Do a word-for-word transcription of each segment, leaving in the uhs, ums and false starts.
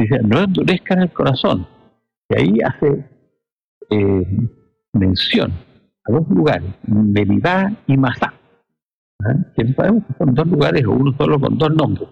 Dice, no endurezcan el corazón. Y ahí hace eh, mención a dos lugares, Meribá y Masá, ¿eh? que sabemos que son dos lugares o uno solo con dos nombres.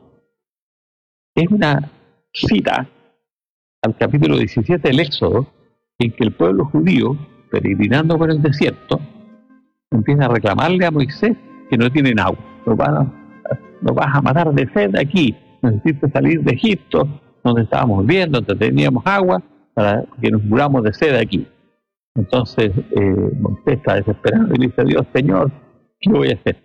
Es una cita al capítulo diecisiete del Éxodo, en que el pueblo judío, peregrinando por el desierto, empieza a reclamarle a Moisés que no tienen agua. Nos, van a, nos vas a matar de sed aquí, necesitas salir de Egipto, donde estábamos viendo, donde teníamos agua, para que nos muramos de sed aquí. Entonces eh, Moisés está desesperado y le dice a Dios, Señor, ¿qué voy a hacer?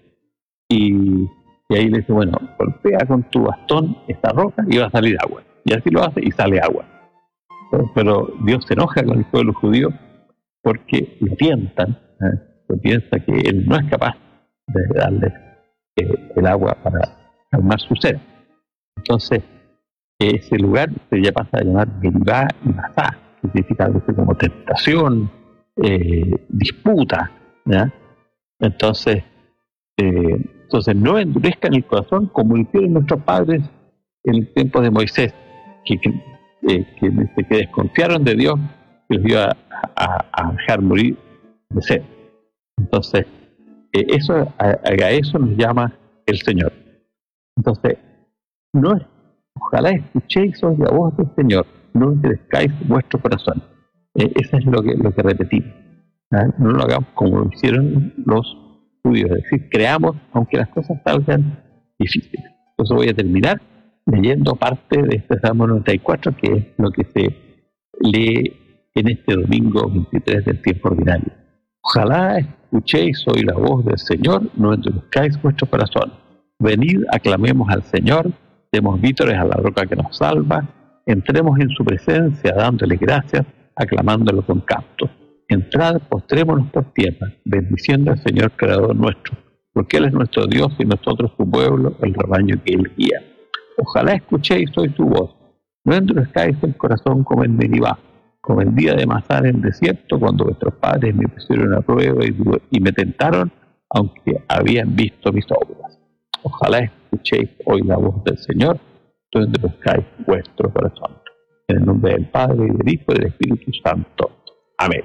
Y, y ahí le dice, bueno, golpea con tu bastón esta roca y va a salir agua. Y así lo hace y sale agua. Pero, pero Dios se enoja con el pueblo judío porque lo tientan, ¿eh? Lo piensa que él no es capaz de darle eh, el agua para calmar su sed. Entonces, ese lugar se ya pasa a llamar Meribá y Masá, que significa algo así como tentación, eh, disputa, ¿ya? Entonces, eh, entonces no endurezcan el corazón como hicieron nuestros padres en el tiempo de Moisés, que, que, eh, que, que desconfiaron de Dios, que los iba a, a, a dejar morir de sed. Entonces, eh, eso a, a eso nos llama el Señor. Entonces, no es, ojalá escuchéis hoy la voz del Señor, no endurezcáis vuestro corazón. Eh, eso es lo que, lo que repetimos. ¿eh? No lo hagamos como lo hicieron los judíos, es decir, creamos aunque las cosas salgan difíciles. Entonces voy a terminar leyendo parte de este Salmo noventa y cuatro, que es lo que se lee en este domingo veintitrés del tiempo ordinario. Ojalá escuchéis hoy la voz del Señor, no endurezcáis vuestro corazón. Venid, aclamemos al Señor, demos vítores a la roca que nos salva, entremos en su presencia dándole gracias, aclamándolo con cantos. Entrad, postrémonos por tierra, bendiciendo al Señor Creador nuestro, porque Él es nuestro Dios y nosotros su pueblo, el rebaño que Él guía. Ojalá escuchéis hoy su voz, no endurezcáis el corazón como en Meribá, como el día de Masá en el desierto, cuando vuestros padres me pusieron a prueba y, y me tentaron, aunque habían visto mis obras. Ojalá escuchéis hoy la voz del Señor, no endurezcáis vuestro corazón. En el nombre del Padre, y del Hijo, y del Espíritu Santo. Amén.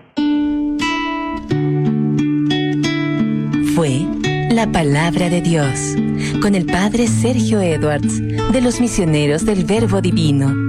Fue la palabra de Dios, con el Padre Sergio Edwards, de los Misioneros del Verbo Divino.